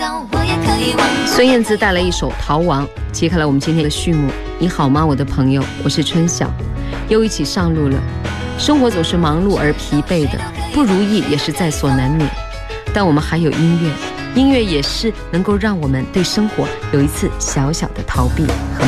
孙燕姿带来一首《逃亡》，揭开了我们今天的序幕。你好吗，我的朋友？我是春晓，又一起上路了。生活总是忙碌而疲惫的，不如意也是在所难免。但我们还有音乐，音乐也是能够让我们对生活有一次小小的逃避和